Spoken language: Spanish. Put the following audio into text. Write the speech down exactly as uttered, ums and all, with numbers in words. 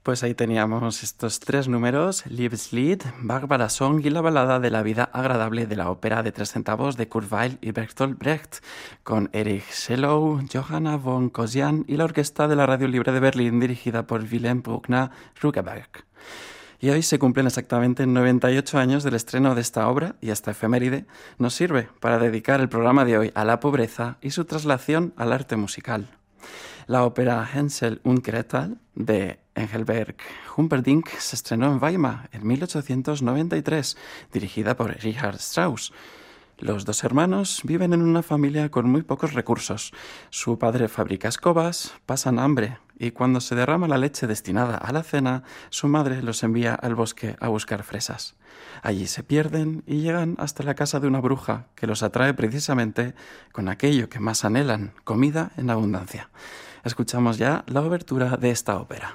Pues ahí teníamos estos tres números, Liebeslied, Barbara Song y la balada de la vida agradable de la ópera de tres centavos de Kurt Weill y Bertolt Brecht, con Erich Schellow, Johanna von Kosian y la orquesta de la Radio Libre de Berlín dirigida por Wilhelm Bruckner Rugeberg. Y hoy se cumplen exactamente noventa y ocho años del estreno de esta obra y esta efeméride nos sirve para dedicar el programa de hoy a la pobreza y su traslación al arte musical. La ópera Hänsel und Gretel de Engelbert Humperdinck se estrenó en Weimar en mil ochocientos noventa y tres, dirigida por Richard Strauss. Los dos hermanos viven en una familia con muy pocos recursos. Su padre fabrica escobas, pasan hambre y cuando se derrama la leche destinada a la cena, su madre los envía al bosque a buscar fresas. Allí se pierden y llegan hasta la casa de una bruja que los atrae precisamente con aquello que más anhelan, comida en abundancia. Escuchamos ya la obertura de esta ópera.